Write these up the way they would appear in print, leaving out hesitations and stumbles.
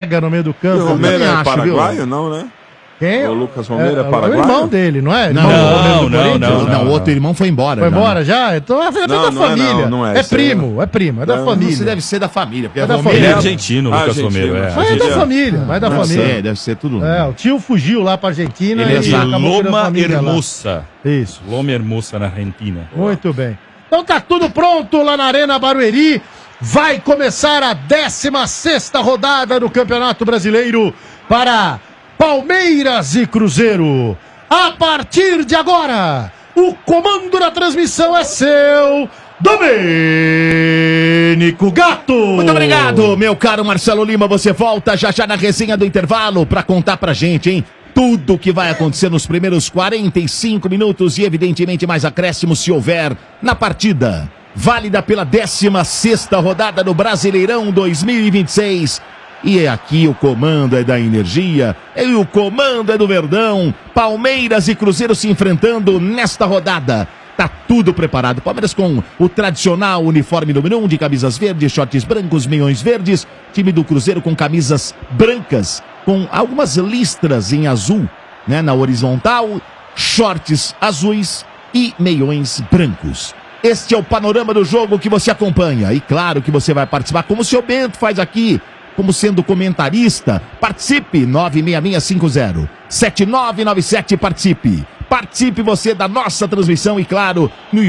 pega no meio do campo. O Romero é paraguaio, não, né? Quem? O Lucas Romero é o paraguaio? irmão dele, não é? Não, o outro irmão foi embora. Foi embora já? Então é da família. Não é, é primo, é da família. Você deve ser da família. Porque É da Romero família. Ele é argentino, Lucas Romero. Mas é da família, vai da família. Deve ser tudo. O tio fugiu lá pra Argentina. Ele é de acabou virando Loma família lá. Hermosa. Isso. Loma Hermosa, na Argentina. Muito bem. Então tá tudo pronto lá na Arena Barueri. Vai começar a 16ª rodada do Campeonato Brasileiro para Palmeiras e Cruzeiro. A partir de agora, o comando da transmissão é seu, Domênico Gato. Muito obrigado, meu caro Marcelo Lima. Você volta já na resenha do intervalo pra contar pra gente, hein? Tudo que vai acontecer nos primeiros 45 minutos e, evidentemente, mais acréscimo se houver na partida. Válida pela 16ª rodada do Brasileirão 2026. E aqui o comando é da Energia, e o comando é do Verdão. Palmeiras e Cruzeiro se enfrentando nesta rodada. Tá tudo preparado. Palmeiras com o tradicional uniforme número 1 de camisas verdes, shorts brancos, meiões verdes. Time do Cruzeiro com camisas brancas, com algumas listras em azul, né, na horizontal, shorts azuis e meiões brancos. Este é o panorama do jogo que você acompanha. E claro que você vai participar, como o seu Bento faz aqui, como sendo comentarista. Participe, 96650-7997, participe. Participe você da nossa transmissão e, claro, no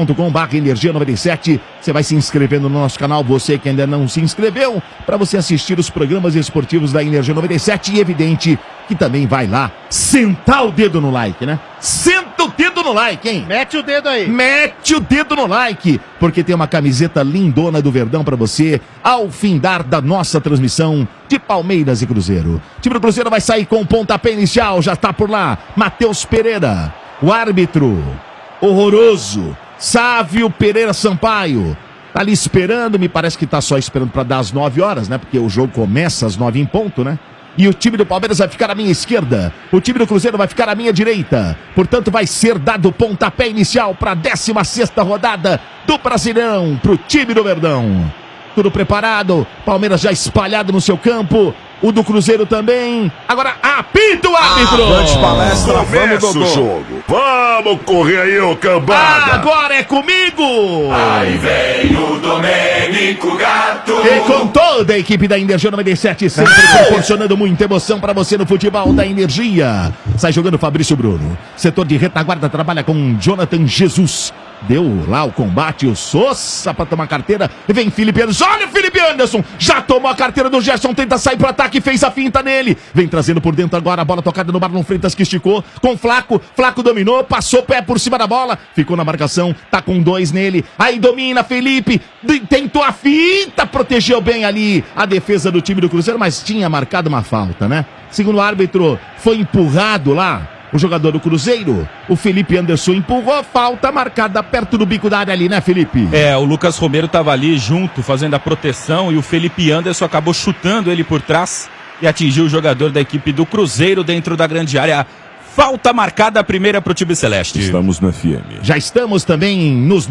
youtube.com/energia97. Você vai se inscrevendo no nosso canal, você que ainda não se inscreveu, para você assistir os programas esportivos da Energia 97. E evidente que também vai lá sentar o dedo no like, né? Senta o dedo no like, hein? Mete o dedo aí. Mete o dedo no like, porque tem uma camiseta lindona do Verdão pra você ao findar da nossa transmissão de Palmeiras e Cruzeiro. O time do Cruzeiro vai sair com o pontapé inicial, já tá por lá, Matheus Pereira, o árbitro horroroso, Sávio Pereira Sampaio, tá ali esperando, me parece que tá só esperando pra dar as 9 horas, né? Porque o jogo começa às 9 em ponto, né? E o time do Palmeiras vai ficar à minha esquerda. O time do Cruzeiro vai ficar à minha direita. Portanto, vai ser dado o pontapé inicial para a 16ª rodada do Brasileirão para o time do Verdão. Tudo preparado. Palmeiras já espalhado no seu campo. O do Cruzeiro também. Agora apita o árbitro. Avante palestra, vamos Começa o jogo. Vamos correr aí, ô cambada. Agora é comigo. Aí vem o Domênico Gato. E com toda a equipe da Energia 97, sempre proporcionando muita emoção para você no futebol da Energia. Sai jogando Fabrício Bruno. Setor de retaguarda trabalha com Jonathan Jesus. Deu lá o combate, o Sousa para tomar carteira. E vem Felipe Anderson. Olha o Felipe Anderson. Já tomou a carteira do Gerson. Tenta sair pro ataque. Fez a finta nele. Vem trazendo por dentro agora a bola tocada no Marlon Freitas, que esticou com Flaco. Flaco dominou. Passou pé por cima da bola. Ficou na marcação. Tá com 2 nele. Aí domina Felipe. Tentou a finta. Protegeu bem ali a defesa do time do Cruzeiro. Mas tinha marcado uma falta, né? Segundo o árbitro, foi empurrado lá. O jogador do Cruzeiro, o Felipe Anderson, empurrou a falta marcada perto do bico da área ali, né, Felipe? O Lucas Romero tava ali junto, fazendo a proteção, e o Felipe Anderson acabou chutando ele por trás e atingiu o jogador da equipe do Cruzeiro dentro da grande área. Falta marcada, a primeira pro time celeste. Estamos no FM. Já estamos também nos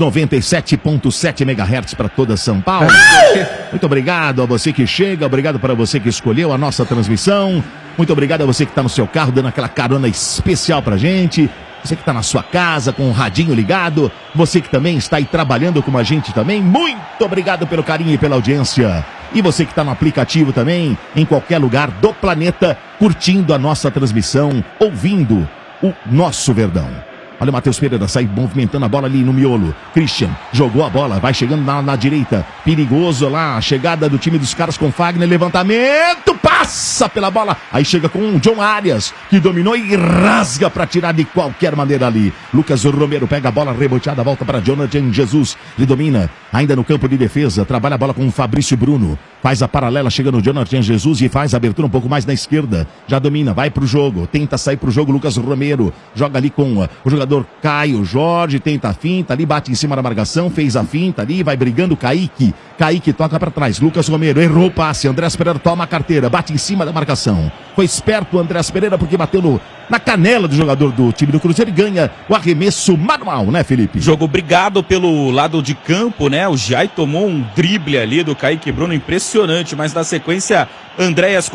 97.7 MHz para toda São Paulo. Muito obrigado a você que chega, obrigado para você que escolheu a nossa transmissão. Muito obrigado a você que está no seu carro dando aquela carona especial pra gente. Você que está na sua casa com o radinho ligado. Você que também está aí trabalhando com a gente também. Muito obrigado pelo carinho e pela audiência. E você que está no aplicativo também, em qualquer lugar do planeta, curtindo a nossa transmissão, ouvindo o nosso Verdão. Olha o Matheus Pereira, sai movimentando a bola ali no miolo. Christian jogou a bola, vai chegando na direita. Perigoso lá, a chegada do time dos caras com Fagner, levantamento, passa pela bola. Aí chega com o John Arias, que dominou e rasga para tirar de qualquer maneira ali. Lucas Romero pega a bola reboteada, volta para Jonathan Jesus. Ele domina, ainda no campo de defesa, trabalha a bola com o Fabrício Bruno. Faz a paralela, chega no Jonathan Jesus e faz a abertura um pouco mais na esquerda. Já domina, vai pro jogo, tenta sair pro jogo Lucas Romero. Joga ali com o jogador Caio Jorge, tenta a finta ali, bate em cima da marcação, fez a finta ali, vai brigando Kaique. Kaique toca para trás, Lucas Romero errou o passe, Andrés Pereira toma a carteira, bate em cima da marcação. Foi esperto o Andrés Pereira porque bateu na canela do jogador do time do Cruzeiro e ganha o arremesso manual, né, Felipe? Jogo brigado pelo lado de campo, né? O Jai tomou um drible ali do Kaique Bruno impressionante, mas na sequência, Andréas